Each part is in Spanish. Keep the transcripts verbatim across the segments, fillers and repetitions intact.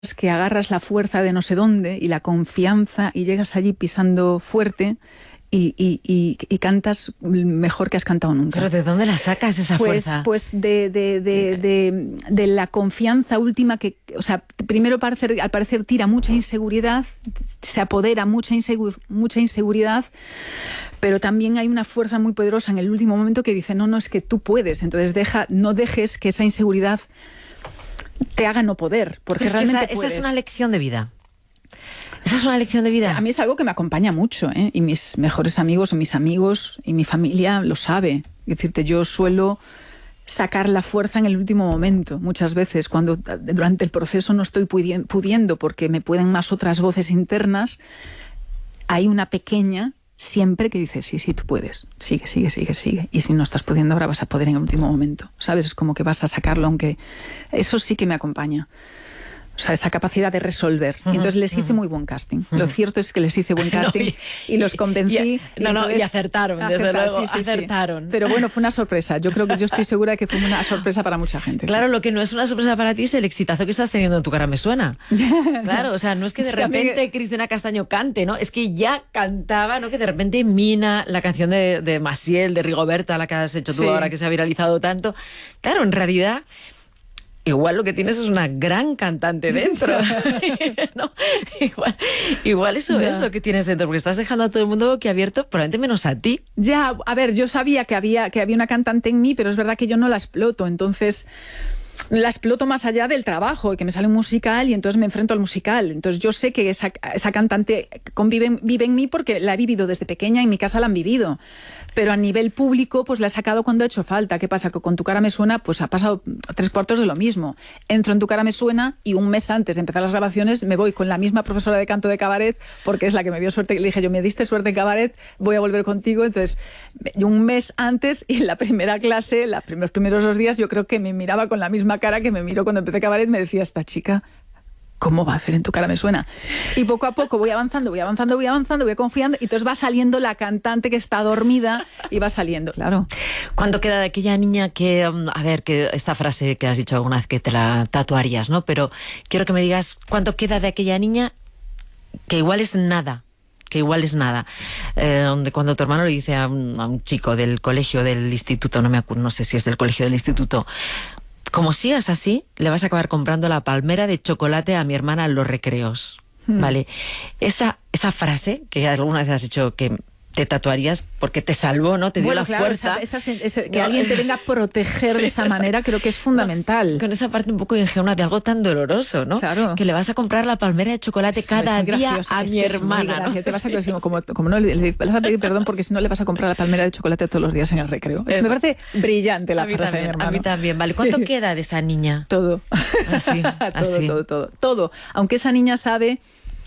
que agarras la fuerza de no sé dónde y la confianza y llegas allí pisando fuerte y, y, y, y cantas mejor que has cantado nunca. ¿Pero de dónde la sacas esa pues, fuerza? Pues de, de, de, de, de la confianza última que, o sea, primero parecer, al parecer tira mucha inseguridad, se apodera mucha, insegu mucha inseguridad, pero también hay una fuerza muy poderosa en el último momento que dice, no, no, es que tú puedes, entonces deja, no dejes que esa inseguridad te haga no poder, porque es realmente esa, puedes. Esa es una lección de vida. Esa es una lección de vida. A mí es algo que me acompaña mucho, ¿eh? Y mis mejores amigos o mis amigos y mi familia lo sabe. Es decirte, yo suelo sacar la fuerza en el último momento, muchas veces, cuando durante el proceso no estoy pudiendo porque me pueden más otras voces internas, hay una pequeña siempre que dice, sí, sí, tú puedes, sigue, sigue, sigue, sigue. Y si no estás pudiendo, ahora vas a poder en el último momento, ¿sabes? Es como que vas a sacarlo, aunque eso sí que me acompaña. O sea, esa capacidad de resolver. Uh-huh, y entonces les hice uh-huh. muy buen casting. Uh-huh. Lo cierto es que les hice buen casting no, y, y los convencí. Y, y no, no, entonces, y acertaron, desde acertar, luego, sí, sí, acertaron. Sí. Pero bueno, fue una sorpresa. Yo creo que yo estoy segura de que fue una sorpresa para mucha gente. Claro, sí. Lo que no es una sorpresa para ti es el exitazo que estás teniendo en Tu cara me suena. Claro, o sea, no es que de repente Cristina Castaño cante, ¿no? Es que ya cantaba, ¿no? Que de repente Mina, la canción de, de Maciel, de Rigoberta, la que has hecho tú sí. ahora que se ha viralizado tanto. Claro, en realidad... Igual lo que tienes es una gran cantante dentro. ¿No? igual, igual eso ya. es lo que tienes dentro, porque estás dejando a todo el mundo boquiabierto, probablemente menos a ti. Ya, a ver, yo sabía que había, que había una cantante en mí, pero es verdad que yo no la exploto, entonces... la exploto más allá del trabajo, que me sale un musical y entonces me enfrento al musical. Entonces yo sé que esa, esa cantante convive, vive en mí porque la he vivido desde pequeña y en mi casa la han vivido. Pero a nivel público, pues la he sacado cuando ha hecho falta. ¿Qué pasa? Que con Tu cara me suena, pues ha pasado tres cuartos de lo mismo. Entro en Tu cara me suena y un mes antes de empezar las grabaciones me voy con la misma profesora de canto de cabaret, porque es la que me dio suerte. Le dije yo, me diste suerte en cabaret, voy a volver contigo. Entonces, un mes antes y en la primera clase, los primeros, primeros dos días, yo creo que me miraba con la misma cara que me miró cuando empecé cabaret, me decía, esta chica, ¿cómo va a hacer En Tu cara me suena? Y poco a poco voy avanzando, voy avanzando, voy avanzando, voy confiando, y entonces va saliendo la cantante que está dormida y va saliendo, claro. ¿Cuánto queda de aquella niña que, a ver, que esta frase que has dicho alguna vez que te la tatuarías, ¿no? Pero quiero que me digas, ¿cuánto queda de aquella niña que igual es nada? que igual es nada. Eh, donde cuando tu hermano le dice a un, a un chico del colegio, del instituto, no me acuerdo, no sé si es del colegio del instituto, como sigas así, le vas a acabar comprando la palmera de chocolate a mi hermana en los recreos. Hmm. ¿Vale? Esa, esa frase que alguna vez has hecho que te tatuarías porque te salvó, ¿no? Te dio bueno, la claro, fuerza. Esa, esa, esa, que no. alguien te venga a proteger sí, de esa, esa manera creo que es fundamental. No, con esa parte un poco ingenua de algo tan doloroso, ¿no? Claro. Que le vas a comprar la palmera de chocolate Eso cada es día gracioso. a es mi que hermana, ¿no? Te vas a, como, como no, le vas a pedir perdón porque si no le vas a comprar la palmera de chocolate todos los días en el recreo. Eso. Me parece brillante la frase de mi hermano. A mí también, vale. ¿Cuánto sí. queda de esa niña? Todo. Así, todo, así. todo, todo, todo. Aunque esa niña sabe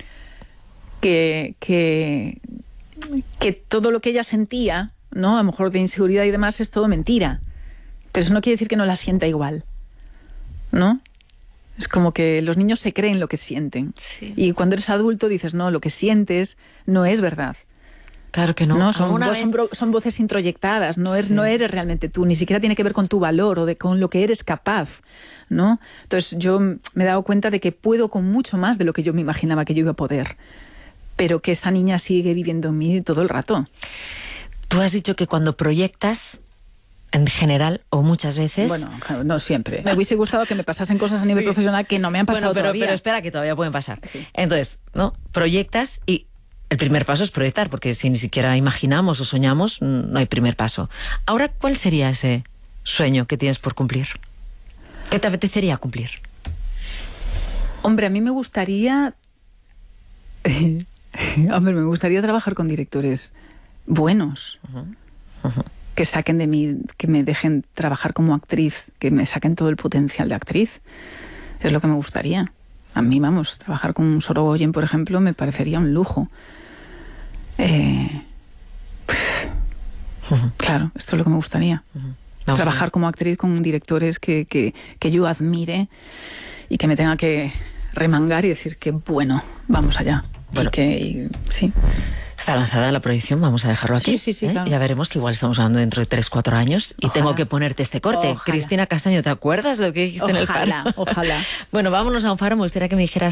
que... que que todo lo que ella sentía, ¿no? A lo mejor de inseguridad y demás, es todo mentira. Pero eso no quiere decir que no la sienta igual, ¿no? Es como que los niños se creen lo que sienten. Sí. Y cuando eres adulto dices, no, lo que sientes no es verdad. Claro que no. No, son, vez... son, son voces introyectadas, no, er, sí. no eres realmente tú, ni siquiera tiene que ver con tu valor o de, con lo que eres capaz, ¿no? Entonces yo me he dado cuenta de que puedo con mucho más de lo que yo me imaginaba que yo iba a poder. Pero que esa niña sigue viviendo en mí todo el rato. Tú has dicho que cuando proyectas, en general, o muchas veces... Bueno, no siempre. Me hubiese gustado que me pasasen cosas a nivel sí. profesional que no me han pasado bueno, pero, todavía. Pero espera, que todavía pueden pasar. Sí. Entonces, ¿no? Proyectas y el primer paso es proyectar, porque si ni siquiera imaginamos o soñamos, no hay primer paso. Ahora, ¿cuál sería ese sueño que tienes por cumplir? ¿Qué te apetecería cumplir? Hombre, a mí me gustaría... Hombre, me gustaría trabajar con directores buenos, uh-huh. Uh-huh. que saquen de mí, que me dejen trabajar como actriz, que me saquen todo el potencial de actriz. Es lo que me gustaría. A mí, vamos, trabajar con Sorogoyen, por ejemplo, me parecería un lujo. Eh, uh-huh. Claro, esto es lo que me gustaría. Uh-huh. No, trabajar no. como actriz con directores que, que, que yo admire y que me tenga que remangar y decir que bueno, vamos allá. Bueno, y que, y, sí. Está lanzada la proyección, vamos a dejarlo aquí. Sí, sí, sí, ¿eh? claro. Ya veremos que igual estamos hablando dentro de tres, cuatro años y Ojalá. tengo que ponerte este corte. Ojalá. Cristina Castaño, ¿te acuerdas lo que dijiste Ojalá, en el Faro? ojalá. Bueno, vámonos a un Faro. Me gustaría que me dijeras